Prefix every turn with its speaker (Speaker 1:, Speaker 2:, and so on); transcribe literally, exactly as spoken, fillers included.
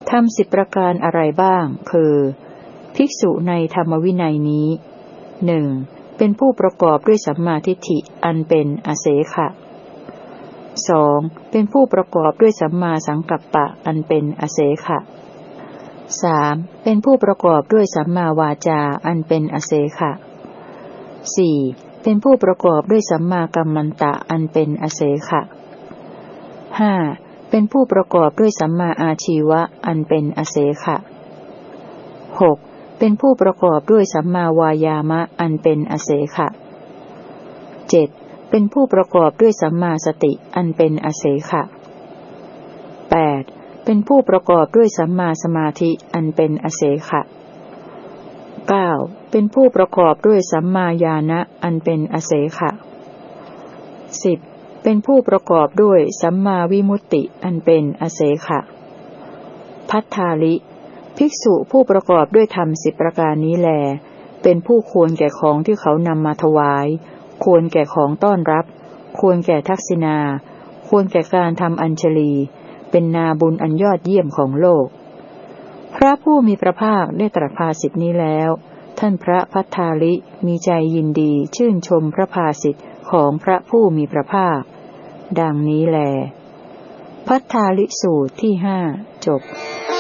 Speaker 1: ทำสิบประการอะไรบ้างคือภิกษุในธรรมวินัยนี้หนึ่งเป็นผู้ประกอบด้วยสัมมาทิฏฐิอันเป็นอเสขะสองเป็นผู้ประกอบด้วยสัมมาสังกัปปะอันเป็นอเสขะสามเป็นผู้ประกอบด้วยสัมมาวาจาอันเป็นอเสขะสี่เป็นผู้ประกอบด้วยสัมมากัมมันตะอันเป็นอเสขะห้าเป็นผู้ประกอบด้วยสัมมาอาชีวะอันเป็นอเสขะหกเป็นผู้ประกอบด้วยสัมมาวายามะอันเป็นอเสขะเจ็ดเป็นผู้ประกอบด้วยสัมมาสติอันเป็นอเสขะแปดเป็นผู้ประกอบด้วยสัมมาสมาธิอันเป็นอเสขะเก้าเป็นผู้ประกอบด้วยสัมมาญาณะอันเป็นอเสขะสิบเป็นผู้ประกอบด้วยสัมมาวิมุตติอันเป็นอเสขะพัทธาลิภิกษุผู้ประกอบด้วยธรรมสิบประการนี้แลเป็นผู้ควรแก่ของที่เขานำมาถวายควรแก่ของต้อนรับควรแก่ทักษิณาควรแก่การทำอัญชลีเป็นนาบุญอันยอดเยี่ยมของโลกพระผู้มีพระภาคได้ตรัสภาสิทธินี้แล้วท่านพระพัทธาลิมีใจยินดีชื่นชมพระภาสิทธิของพระผู้มีพระภาคดังนี้แลพัทธาลิสูตรที่ห้าจบ